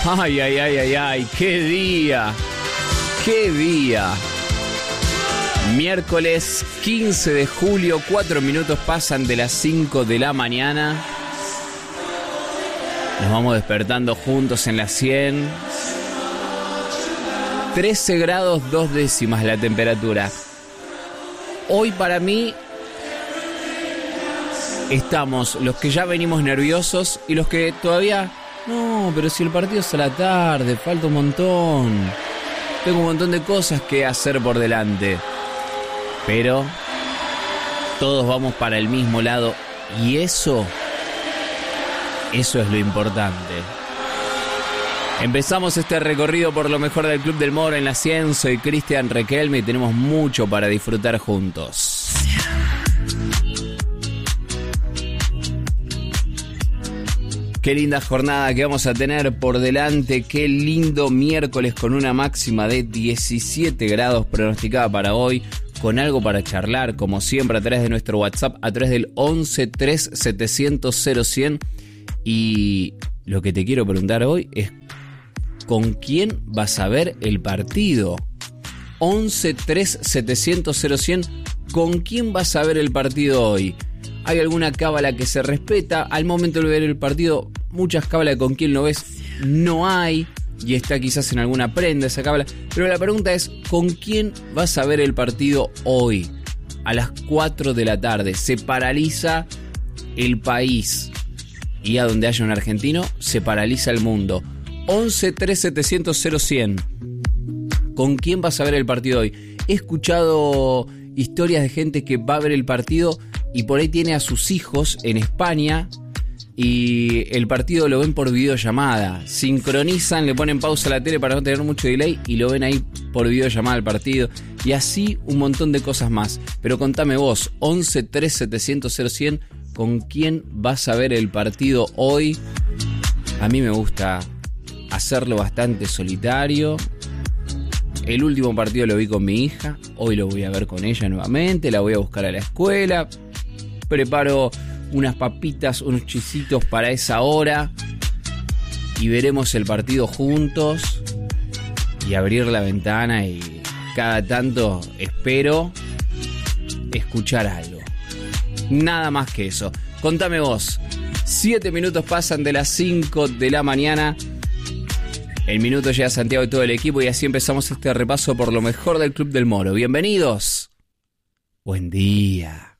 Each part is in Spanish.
Ay, ay, ay, ay, ay, qué día. Qué día. Miércoles 15 de julio, 4 minutos pasan de las 5 de la mañana. Nos vamos despertando juntos en las 100. 13 grados 2 décimas la temperatura. Hoy para mí estamos los que ya venimos nerviosos y los que todavía... No, pero si el partido es a la tarde, falta un montón. Tengo un montón de cosas que hacer por delante. Pero todos vamos para el mismo lado y eso es lo importante. Empezamos este recorrido por lo mejor del Club del Moro en la 100. Soy Cristian Requelme y tenemos mucho para disfrutar juntos. Qué linda jornada que vamos a tener por delante. Qué lindo miércoles con una máxima de 17 grados pronosticada para hoy. Con algo para charlar, como siempre, a través de nuestro WhatsApp, a través del 11 3 700 0100. Y lo que te quiero preguntar hoy es: ¿con quién vas a ver el partido? 11 3 700 0100. ¿Con quién vas a ver el partido hoy? ¿Hay alguna cábala que se respeta? Al momento de ver el partido, muchas cábalas con quién lo ves no hay. Y está quizás en alguna prenda esa cábala. Pero la pregunta es: ¿con quién vas a ver el partido hoy? A las 4 de la tarde. Se paraliza el país. Y a donde haya un argentino, se paraliza el mundo. 11 3 700 0100. ¿Con quién vas a ver el partido hoy? He escuchado historias de gente que va a ver el partido y por ahí tiene a sus hijos en España y el partido lo ven por videollamada. Sincronizan, le ponen pausa a la tele para no tener mucho delay y lo ven ahí por videollamada al partido. Y así un montón de cosas más. Pero contame vos, 11 3 700 0100, ¿con quién vas a ver el partido hoy? A mí me gusta hacerlo bastante solitario. El último partido lo vi con mi hija. Hoy lo voy a ver con ella nuevamente. La voy a buscar a la escuela. Preparo unas papitas, unos chisitos para esa hora. Y veremos el partido juntos. Y abrir la ventana y cada tanto espero escuchar algo. Nada más que eso. Contame vos. 7 minutos pasan de las 5 de la mañana. El minuto llega a Santiago y todo el equipo y así empezamos este repaso por lo mejor del Club del Moro. Bienvenidos. Buen día.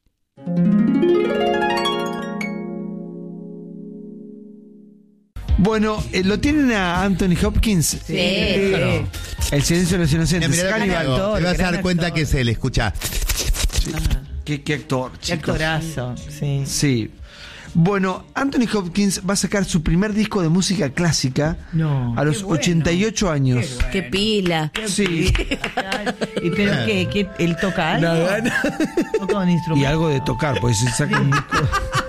Bueno, ¿lo tienen a Anthony Hopkins? Sí. Claro. El silencio de los inocentes. Mira, Cannibal. te vas a dar cuenta que se le escucha. Sí. ¿Qué actor, Qué chicos? actorazo, sí. Sí. Bueno, Anthony Hopkins va a sacar su primer disco de música clásica a los 88 años. Qué pila. Sí. ¿Y pero qué? ¿Él toca algo? Nada. ¿Toca un instrumento? Y algo de tocar, pues si saca un disco.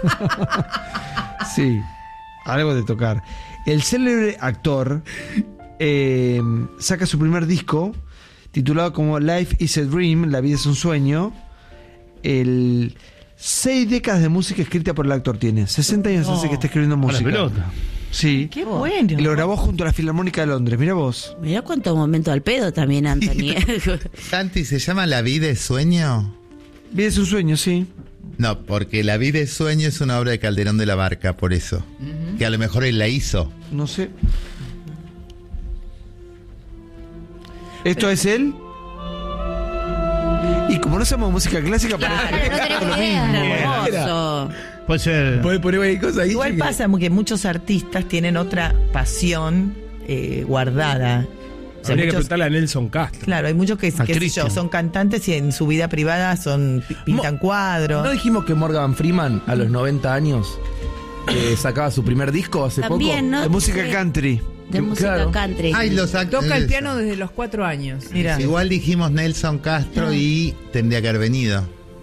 Sí, algo de tocar. El célebre actor saca su primer disco titulado como Life is a Dream, La vida es un sueño. 6 décadas de música escrita por el actor tiene. 60 años hace que está escribiendo música. pelota. Sí. Qué bueno. Y lo grabó junto a la Filarmónica de Londres. Mira vos. Mirá cuánto momento al pedo también, Anthony. Santi, ¿se llama La vida es sueño? Vida es un sueño, sí. No, porque La vida es sueño es una obra de Calderón de la Barca, por eso. Que a lo mejor él la hizo. No sé. ¿Esto es él? Y como no hacemos música clásica, Claro, parece no que es tenemos lo idea. mismo. Hermoso. Puede ser. Podés poner ahí cosas ahí. Igual pasa que muchos artistas tienen otra pasión guardada. O sea, Habría que muchos- preguntarle a Nelson Castro. Claro, hay muchos que qué sé yo, Christian. son cantantes y en su vida privada son pintan cuadros. ¿No dijimos que Morgan Freeman a los 90 años sacaba su primer disco hace También, poco? ¿no? De música Sí. country. De música Claro. country. Ay, los Toca el piano desde los 4 años. Mira. Igual dijimos Nelson Castro y tendría que haber venido.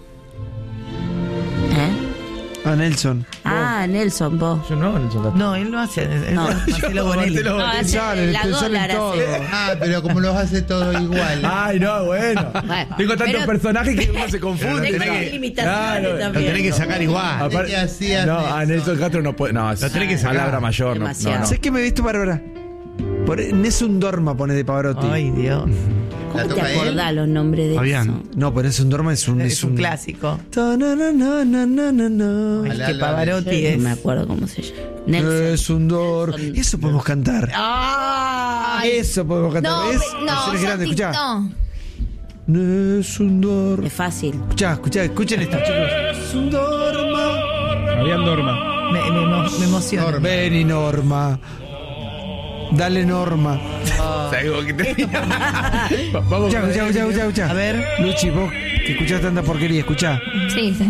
¿Eh? A Nelson. Ah, Nelson, vos. Yo no, Nelson Castro. No, él no hace. No. Marcelo Bonelli. Marcelo No, hace Sale, la sale dólar todo. hace. Ah, pero como los hace todo igual. Ay, no, bueno. Bueno, Tengo tantos pero- personajes que uno se confunde. Tengo Tenés que- limitaciones Claro, también. Lo tenés que sacar igual. Aparte- ¿Qué hacías, No, a Nelson? Nelson Castro no puede. No, es Lo tenés que sacar. palabra mayor. No, Demasiado. no. ¿Sabes qué me he visto, Bárbara? Nessun Dorma pone de Pavarotti. Ay, Dios. ¿La ¿Cómo te toca él? acordás los nombres de Fabián. eso? No, pero Nessun Dorma es un clásico. Ta-na-na-na-na-na-na. Es Alá, que alá, Pavarotti No es. me acuerdo cómo se llama. Nelson. Nessun Dorma. Eso podemos cantar. Eso podemos cantar. No, ¿Ves? no, Canciones grandes, Santi, escuchá. no. Nessun Dorma. Es fácil. Escuchen esto, chicos. Nessun Dorma. Fabián Dorma. Me emociona. Norma. Vení, Norma. Dale, Norma. Vamos Escuchá. A ver. Luchi, vos que escuchás tanta porquería, escuchá. Sí, sí.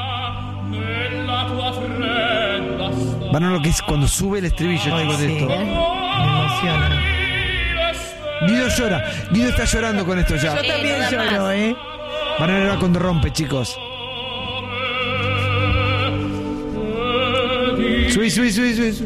Van a lo que es cuando sube el estribillo, Ay, chicos, de sí. esto. Me emociona. Guido llora. Guido está llorando con esto ya. Yo también no da lloro, más. Van a ver cuando rompe, chicos. Subí.